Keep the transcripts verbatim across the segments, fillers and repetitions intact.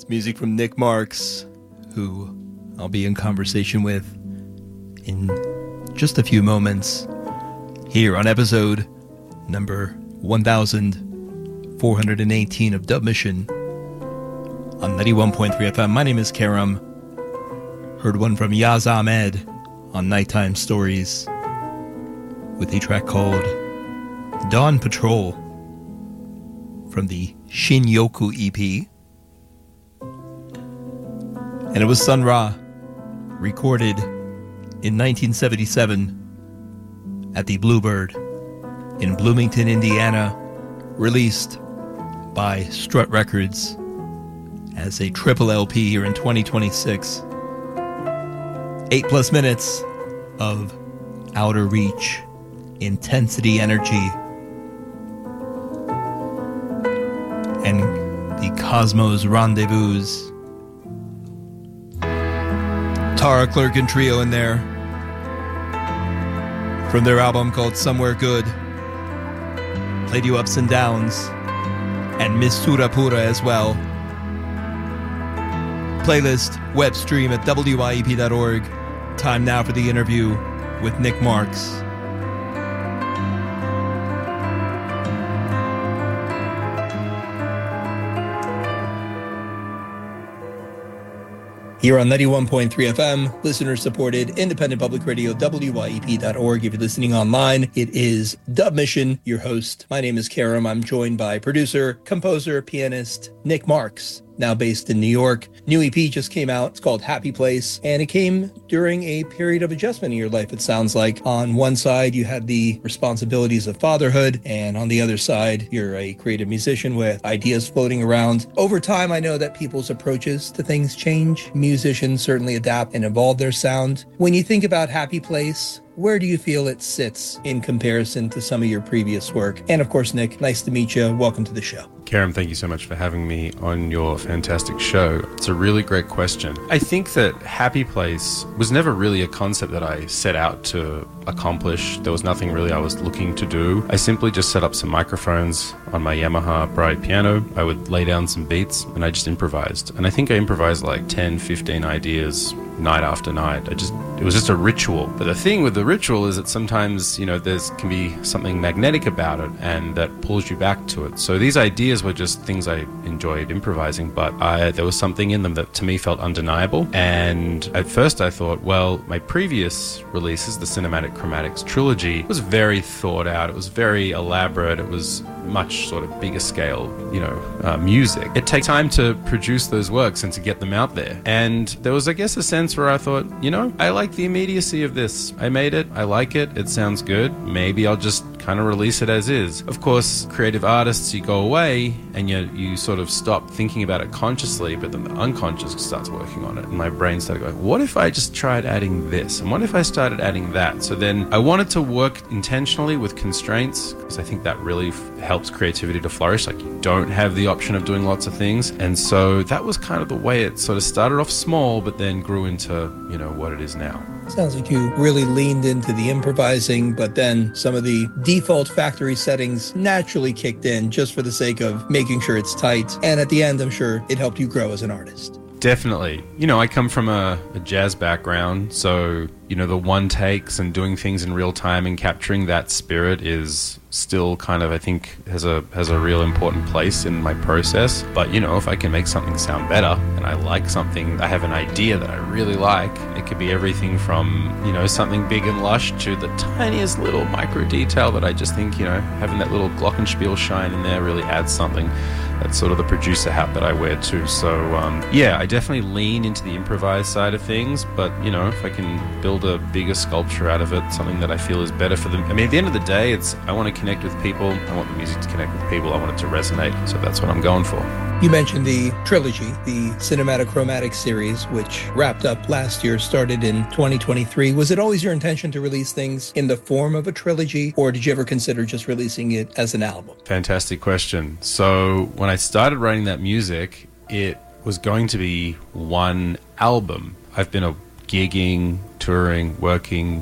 Music from Nick Marks, who I'll be in conversation with in just a few moments here on episode number one thousand four hundred eighteen of Dub Mission on ninety-one point three F M. My name is Karam. Heard one from Yaz Ahmed on Nighttime Stories with a track called Dawn Patrol from the Shin-Yoku E P. And it was Sun Ra, recorded in nineteen seventy-seven at the Bluebird in Bloomington, Indiana, released by Strut Records as a triple L P here in twenty twenty-six. Eight plus minutes of Outer Reach, intensity, energy, and the Cosmos Rendezvous. Tara Clerk and Trio in there from their album called Somewhere Good. Played you Ups and Downs and Miss Surapura as well. Playlist, web stream at W I E P dot org. Time now for the interview with Nick Marks. Here on ninety-one point three F M, listener-supported, independent public radio, W I E P dot org. If you're listening online, it is Dub Mission, your host. My name is Karam. I'm joined by producer, composer, pianist, Nick Marks, now based in New York. New E P just came out. It's called Happy Place, and it came during a period of adjustment in your life, it sounds like. On one side, you had the responsibilities of fatherhood, and on the other side, you're a creative musician with ideas floating around. Over time, I know that people's approaches to things change. Musicians certainly adapt and evolve their sound. When you think about Happy Place, where do you feel it sits in comparison to some of your previous work? And of course, Nick, nice to meet you. Welcome to the show. Karam, thank you so much for having me on your fantastic show. It's a really great question. I think that Happy Place was never really a concept that I set out to accomplish. There was nothing really I was looking to do. I simply just set up some microphones on my Yamaha Bride piano. I would lay down some beats and I just improvised. And I think I improvised like ten, fifteen ideas night after night. I just, it was just a ritual. But the thing with the ritual is that sometimes, you know, there's can be something magnetic about it and that pulls you back to it. So these ideas were just things I enjoyed improvising, but I, there was something in them that to me felt undeniable. And at first I thought, well, my previous releases, the Cinematic Chromatics trilogy, was very thought out. It was very elaborate. It was much sort of bigger scale, you know, uh, music. It takes time to produce those works and to get them out there. And there was, I guess, a sense where I thought, you know, I like the immediacy of this. I made it. I like it. It sounds good. Maybe I'll just kind of release it as is. Of course, creative artists, you go away and you you sort of stop thinking about it consciously, but then the unconscious starts working on it. And my brain started going, what if I just tried adding this? And what if I started adding that? So then I wanted to work intentionally with constraints, because I think that really f- helps creativity to flourish. Like, you don't have the option of doing lots of things. And so that was kind of the way it sort of started off small, but then grew into, you know, what it is now. Sounds like you really leaned into the improvising, but then some of the default factory settings naturally kicked in just for the sake of making sure it's tight. And at the end, I'm sure it helped you grow as an artist. Definitely. You know, I come from a, a jazz background, so, you know, the one takes and doing things in real time and capturing that spirit is still kind of, I think, has a has a real important place in my process. But, you know, if I can make something sound better and I like something, I have an idea that I really like, it could be everything from, you know, something big and lush to the tiniest little micro detail that I just think, you know, having that little glockenspiel shine in there really adds something. That's sort of the producer hat that I wear too. So, um, yeah, I definitely lean into the improvised side of things, but, you know, if I can build a bigger sculpture out of it, something that I feel is better for them. I mean, at the end of the day, it's, I want to connect with people. I want the music to connect with people. I want it to resonate. So that's what I'm going for. You mentioned the trilogy, the Cinematic Chromatics series, which wrapped up last year, started in twenty twenty-three. Was it always your intention to release things in the form of a trilogy, or did you ever consider just releasing it as an album? Fantastic question. So when I started writing that music, it was going to be one album. I've been a gigging, touring, working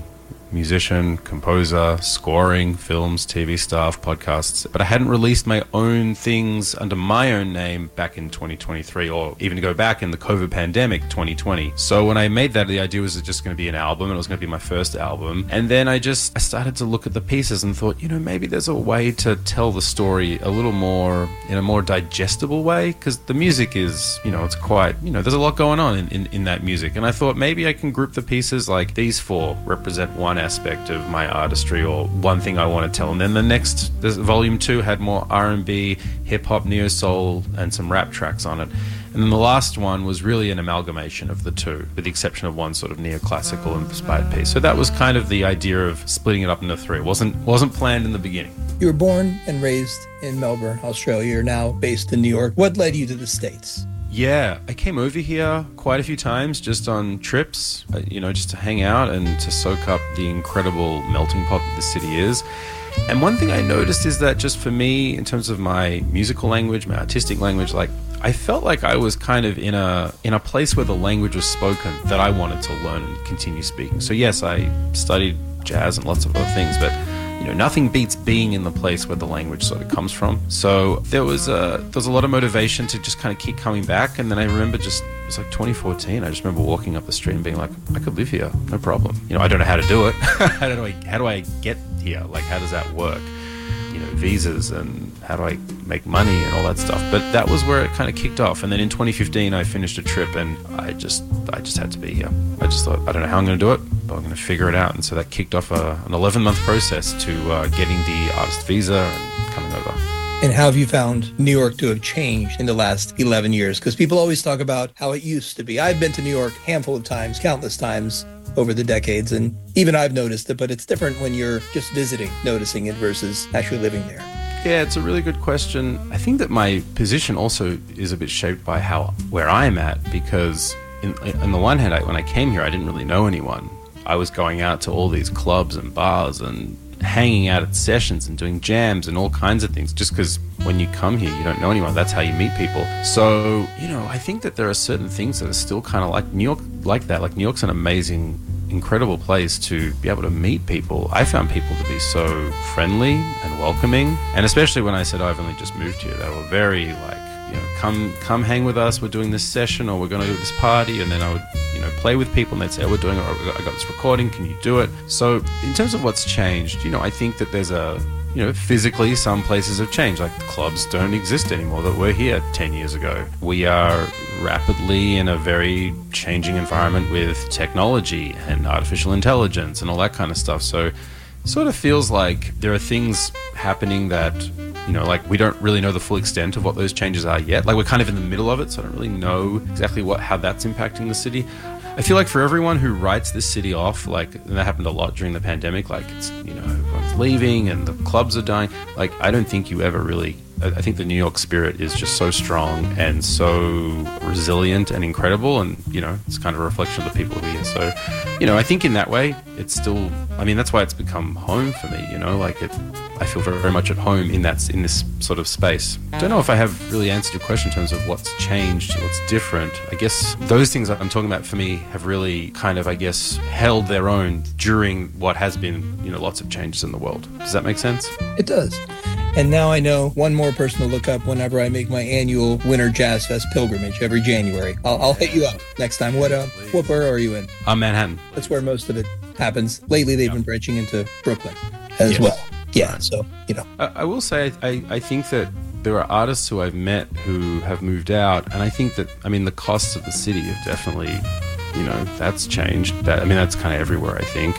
musician, composer, scoring, films, T V stuff, podcasts, but I hadn't released my own things under my own name back in twenty twenty-three, or even to go back in the COVID pandemic twenty twenty. So when I made that, the idea was it just going to be an album, and it was going to be my first album. And then I just I started to look at the pieces and thought, you know, maybe there's a way to tell the story a little more in a more digestible way, because the music is, you know, it's quite, you know, there's a lot going on in, in, in that music. And I thought maybe I can group the pieces, like these four represent one aspect of my artistry or one thing I want to tell. And then the next, this volume two had more R and B, hip hop, neo soul, and some rap tracks on it. And then the last one was really an amalgamation of the two, with the exception of one sort of neoclassical inspired piece. So that was kind of the idea of splitting it up into three. It wasn't wasn't planned in the beginning. You were born and raised in Melbourne, Australia. You're now based in New York. What led you to the States? Yeah, I came over here quite a few times just on trips, you know, just to hang out and to soak up the incredible melting pot that the city is. And one thing I noticed is that just for me, in terms of my musical language, my artistic language, like I felt like I was kind of in a in a place where the language was spoken that I wanted to learn and continue speaking. So yes, I studied jazz and lots of other things, but you know, nothing beats being in the place where the language sort of comes from. So there was a there was a lot of motivation to just kind of keep coming back. And then I remember just it was like twenty fourteen. I just remember walking up the street and being like, I could live here, no problem. You know, I don't know how to do it. how do I how do I get here? Like, how does that work? You know, visas and how do I make money and all that stuff. But that was where it kind of kicked off. And then in twenty fifteen, I finished a trip and I just I just had to be here. I just thought, I don't know how I'm going to do it, but I'm going to figure it out. And so that kicked off a, an eleven-month process to uh, getting the artist visa and coming over. And how have you found New York to have changed in the last eleven years? Because people always talk about how it used to be. I've been to New York a handful of times, countless times over the decades, and even I've noticed it, but it's different when you're just visiting, noticing it versus actually living there. Yeah, it's a really good question. I think that my position also is a bit shaped by how where I'm at, because in, on the one hand, I, when I came here, I didn't really know anyone. I was going out to all these clubs and bars and hanging out at sessions and doing jams and all kinds of things, just because when you come here, you don't know anyone. That's how you meet people. So, you know, I think that there are certain things that are still kind of like New York, like that. Like New York's an amazing, incredible place to be able to meet people. I found people to be so friendly and welcoming. And especially when I said, oh, I've only just moved here, they were very like, you know, come come hang with us, we're doing this session or we're going to do this party. And then I would, you know, play with people and they'd say, oh, we're doing it, I got this recording, can you do it? So in terms of what's changed, you know, I think that there's a, you know, physically some places have changed. Like the clubs don't exist anymore that were here ten years ago. We are rapidly in a very changing environment with technology and artificial intelligence and all that kind of stuff. So it sort of feels like there are things happening that, you know, like we don't really know the full extent of what those changes are yet. Like we're kind of in the middle of it, so I don't really know exactly what how that's impacting the city. I feel like for everyone who writes this city off, like, and that happened a lot during the pandemic, like it's, you know, everyone's leaving and the clubs are dying. Like, I don't think you ever really, I think the New York spirit is just so strong and so resilient and incredible. And, you know, it's kind of a reflection of the people who are here. So, you know, I think in that way, it's still, I mean, that's why it's become home for me, you know, like it, I feel very, very much at home in that, in this sort of space. I don't know if I have really answered your question in terms of what's changed, what's different. I guess those things I'm talking about for me have really kind of, I guess, held their own during what has been, you know, lots of changes in the world. Does that make sense? It does. And now I know one more person to look up whenever I make my annual Winter Jazz Fest pilgrimage every January. I'll, I'll hit you up next time. What uh, what borough are you in? I'm Manhattan. That's where most of it happens. Lately, they've yeah. been branching into Brooklyn as yes. well. Yeah, so, you know. I, I will say, I, I think that there are artists who I've met who have moved out, and I think that, I mean, the costs of the city have definitely, you know, that's changed. That I mean, that's kind of everywhere, I think.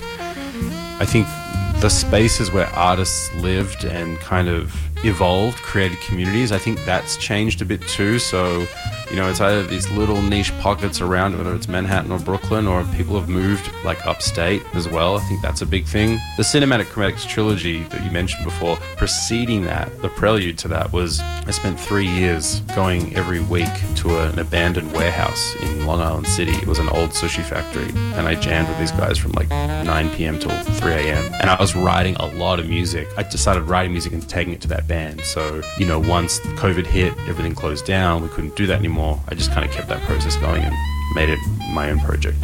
I think the spaces where artists lived and kind of evolved, created communities, I think that's changed a bit too. So, you know, it's either these little niche pockets around, whether it's Manhattan or Brooklyn, or people have moved like upstate as well. I think that's a big thing. The Cinematic Chromatics trilogy that you mentioned before, preceding that, the prelude to that was, I spent three years going every week to an abandoned warehouse in Long Island City. It was an old sushi factory, and I jammed with these guys from like nine p.m. till three a.m. And I was writing a lot of music. I decided writing music and taking it to that band. So, you know, once COVID hit, everything closed down, we couldn't do that anymore. I just kind of kept that process going and made it my own project.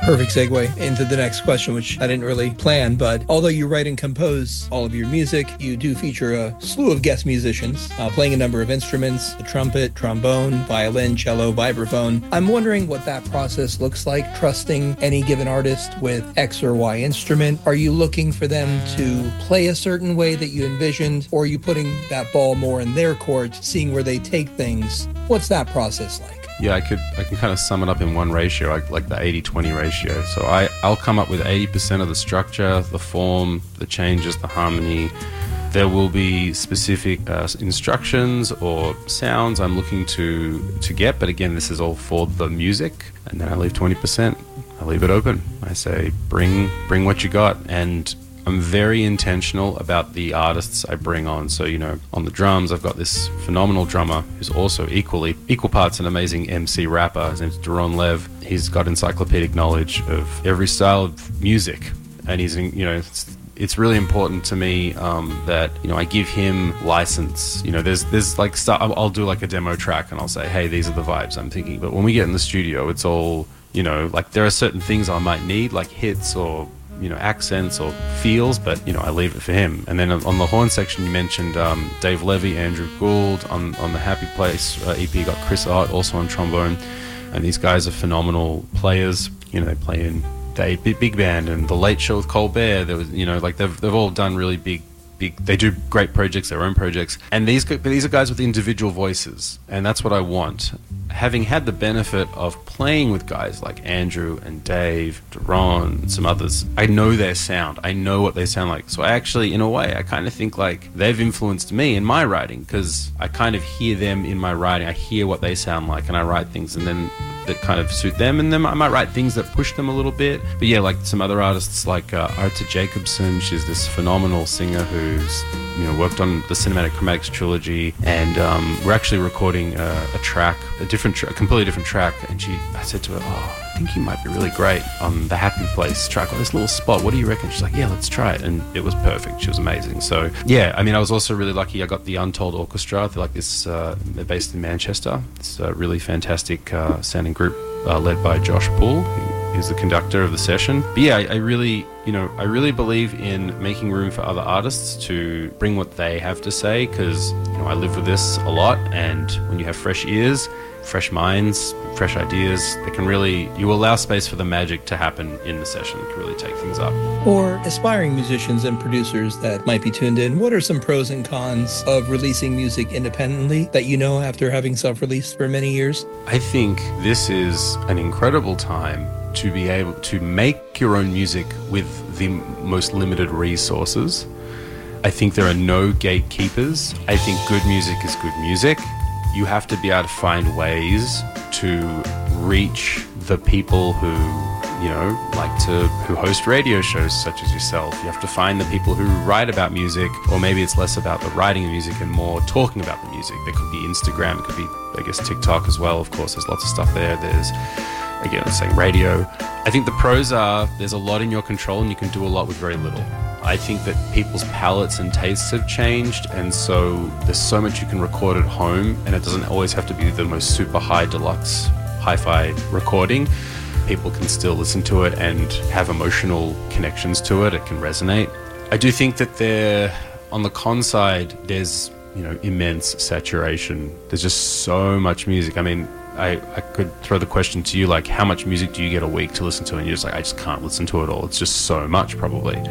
Perfect segue into the next question, which I didn't really plan, but although you write and compose all of your music, you do feature a slew of guest musicians, uh, playing a number of instruments, the trumpet, trombone, violin, cello, vibraphone. I'm wondering what that process looks like, trusting any given artist with X or Y instrument. Are you looking for them to play a certain way that you envisioned, or are you putting that ball more in their court, seeing where they take things? What's that process like? Yeah, I could I can kind of sum it up in one ratio, like, like the eighty twenty ratio. So I, I'll come up with eighty percent of the structure, the form, the changes, the harmony. There will be specific uh, instructions or sounds I'm looking to, to get, but again, this is all for the music. And then I leave twenty percent. I leave it open. I say, bring bring what you got. And I'm very intentional about the artists I bring on. So, you know, on the drums, I've got this phenomenal drummer who's also equally, equal parts an amazing M C rapper. His name's Daron Lev. He's got encyclopedic knowledge of every style of music. And he's, you know, it's, it's really important to me um, that, you know, I give him license. You know, there's, there's like, stuff, I'll do like a demo track and I'll say, hey, these are the vibes I'm thinking. But when we get in the studio, it's all, you know, like there are certain things I might need, like hits or, you know, accents or feels, but, you know, I leave it for him. And then on the horn section, you mentioned um, Dave Levy, Andrew Gould. On, on the Happy Place uh, E P, you got Chris Ott, also on trombone. And these guys are phenomenal players. You know, they play in the big band and The Late Show with Colbert. There was, you know, like they've, they've all done really big, big, they do great projects, their own projects. And these, these are guys with individual voices. And that's what I want. Having had the benefit of playing with guys like Andrew and Dave, Daron, and some others, I know their sound. I know what they sound like. So I actually, in a way, I kind of think like they've influenced me in my writing, because I kind of hear them in my writing. I hear what they sound like, and I write things and then that kind of suit them, and then I might write things that push them a little bit. But yeah, like some other artists like uh, Arta Jacobson. She's this phenomenal singer who's, you know, worked on the Cinematic Chromatics trilogy, and um, we're actually recording a, a track, a different, tra- a completely different track. And she, I said to her, "Oh, I think you might be really great on the Happy Place track, on this little spot. What do you reckon?" She's like, "Yeah, let's try it," and it was perfect. She was amazing. So yeah, I mean, I was also really lucky. I got the Untold Orchestra. They're like this. Uh, they're based in Manchester. It's a really fantastic uh, sounding group uh, led by Josh Poole, who is the conductor of the session. But yeah, I, I really, you know, I really believe in making room for other artists to bring what they have to say, because, you know, I live with this a lot, and when you have fresh ears, fresh minds, fresh ideas, it can really, you allow space for the magic to happen in the session. It can really take things up. For aspiring musicians and producers that might be tuned in, what are some pros and cons of releasing music independently that you know after having self-released for many years? I think this is an incredible time to be able to make your own music with the most limited resources. I think there are no gatekeepers. I think good music is good music. You have to be able to find ways to reach the people who, you know, like to, who host radio shows such as yourself. You have to find the people who write about music, or maybe it's less about the writing of music and more talking about the music. There could be Instagram, it could be, I guess, TikTok as well. Of course, there's lots of stuff there. There's, again, I'm saying radio. I think the pros are there's a lot in your control and you can do a lot with very little. I think that people's palates and tastes have changed, and so there's so much you can record at home, and it doesn't always have to be the most super high deluxe hi-fi recording. People can still listen to it and have emotional connections to it. It can resonate. I do think that there, on the con side, there's, you know, immense saturation. There's just so much music. I mean, I, I could throw the question to you, like, how much music do you get a week to listen to? And you're just like, I just can't listen to it all. It's just so much, probably.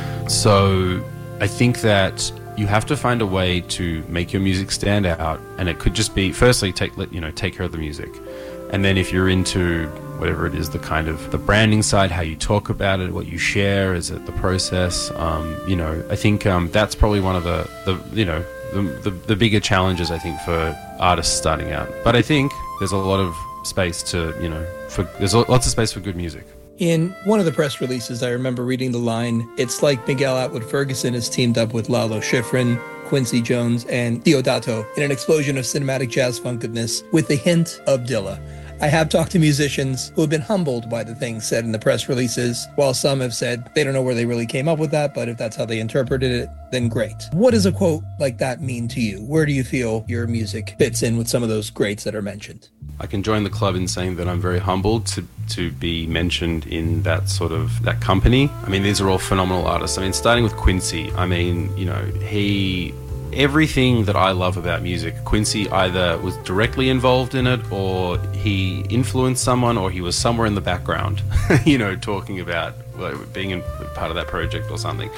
So I think that you have to find a way to make your music stand out, and it could just be, firstly, take let you know take care of the music, and then if you're into whatever it is, the kind of the branding side, how you talk about it, what you share, is it the process? Um, you know, I think um, that's probably one of the, the you know the, the the bigger challenges, I think, for artists starting out. But I think there's a lot of space to, you know, for there's lots of space for good music. In one of the press releases, I remember reading the line, "It's like Miguel Atwood Ferguson has teamed up with Lalo Schifrin, Quincy Jones, and Deodato in an explosion of cinematic jazz fun goodness with a hint of Dilla." I have talked to musicians who have been humbled by the things said in the press releases, while some have said they don't know where they really came up with that, but if that's how they interpreted it, then great. What does a quote like that mean to you? Where do you feel your music fits in with some of those greats that are mentioned? I can join the club in saying that I'm very humbled to to be mentioned in that sort of that company. I mean, these are all phenomenal artists. I mean, starting with Quincy, I mean, you know, he everything that I love about music, Quincy either was directly involved in it, or he influenced someone, or he was somewhere in the background, you know, talking about like, being in part of that project or something.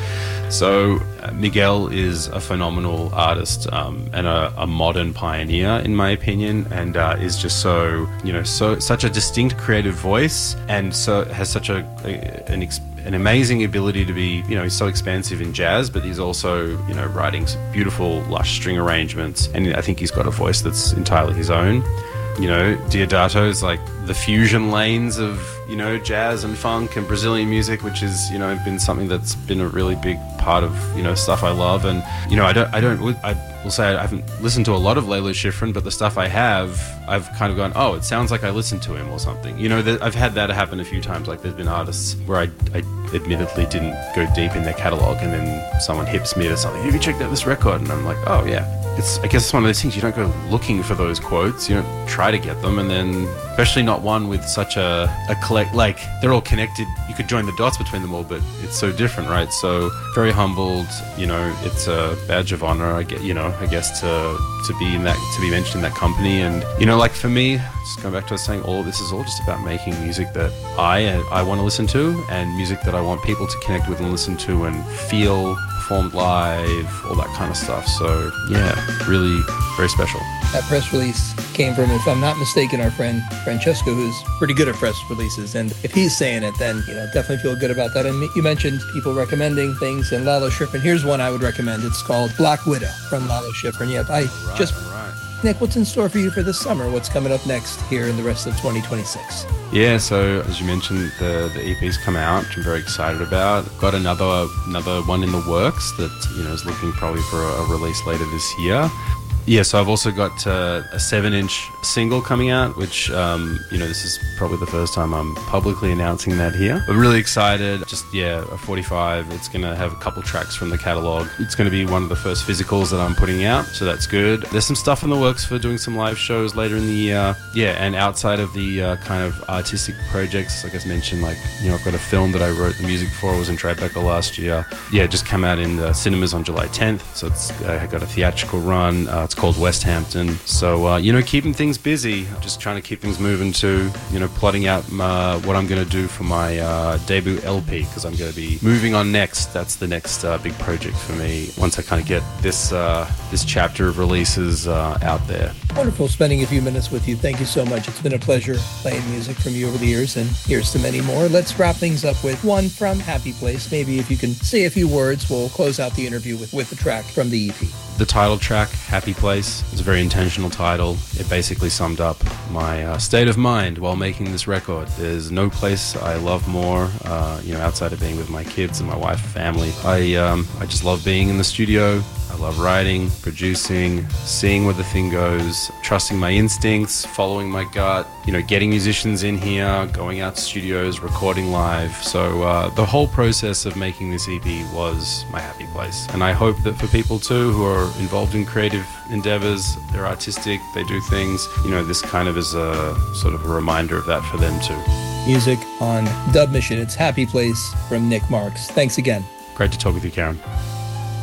So uh, Miguel is a phenomenal artist um, and a, a modern pioneer, in my opinion, and uh, is just so, you know, so such a distinct creative voice, and so has such a, a an experience an amazing ability to be, you know, he's so expansive in jazz, but he's also, you know, writing beautiful, lush string arrangements. And I think he's got a voice that's entirely his own. You know, Deodato is like the fusion lanes of, you know, jazz and funk and Brazilian music, which is, you know, been something that's been a really big part of, you know, stuff I love. And, you know, I don't, I don't, I will say I haven't listened to a lot of Lalo Schifrin, but the stuff I have, I've kind of gone, oh, it sounds like I listened to him or something. You know, I've had that happen a few times. Like there's been artists where I, I admittedly didn't go deep in their catalog, and then someone hips me to something, have you checked out this record? And I'm like, oh yeah. It's, I guess it's one of those things, you don't go looking for those quotes, you don't try to get them, and then especially not one with such a, a collect, like they're all connected, you could join the dots between them all, but it's so different, right? So very humbled, you know, it's a badge of honor, I get, you know, I guess to to be in that, to be mentioned in that company. And, you know, like for me, just going back to what I was saying, all this is all just about making music that I I want to listen to, and music that I want people to connect with and listen to and feel, performed live, all that kind of stuff. So yeah, really very special. That press release came from, if I'm not mistaken, our friend Francesco, who's pretty good at press releases. And if he's saying it, then, you know, definitely feel good about that. And you mentioned people recommending things, and Lalo Schifrin. Here's one I would recommend. It's called Black Widow from Lalo Schifrin. Yep, I right, just... Right. Nick, what's in store for you for this summer? What's coming up next here in the rest of twenty twenty-six? Yeah, so as you mentioned, the the E P's come out, which I'm very excited about. Got another another one in the works that, you know, is looking probably for a, a release later this year. Yeah, so I've also got uh, a seven-inch single coming out, which, um, you know, this is probably the first time I'm publicly announcing that here. I'm really excited. Just, yeah, a forty-five. It's going to have a couple tracks from the catalog. It's going to be one of the first physicals that I'm putting out, so that's good. There's some stuff in the works for doing some live shows later in the year. Yeah, and outside of the uh, kind of artistic projects, like I mentioned, like, you know, I've got a film that I wrote the music for. It was in Tribeca last year. Yeah, it just came out in the cinemas on July tenth, so it's uh, got a theatrical run. Uh, it's called West Hampton. So, uh, you know, keeping things busy, just trying to keep things moving to, you know, plotting out uh, what I'm going to do for my uh, debut L P, because I'm going to be moving on next. That's the next uh, big project for me once I kind of get this uh, this chapter of releases uh, out there. Wonderful spending a few minutes with you. Thank you so much. It's been a pleasure playing music from you over the years, and here's to many more. Let's wrap things up with one from Happy Place. Maybe if you can say a few words, we'll close out the interview with, with the track from the E P. The title track, Happy Place, is a very intentional title. It basically summed up my uh, state of mind while making this record. There's no place I love more, uh, you know, outside of being with my kids and my wife and family. I, um, I just love being in the studio. I love writing, producing, seeing where the thing goes, trusting my instincts, following my gut, you know, getting musicians in here, going out to studios, recording live. So uh, the whole process of making this E P was my happy place. And I hope that for people too who are involved in creative endeavors, they're artistic, they do things, you know, this kind of is a sort of a reminder of that for them too. Music on Dub Mission. It's Happy Place from Nick Marks. Thanks again. Great to talk with you, Karen.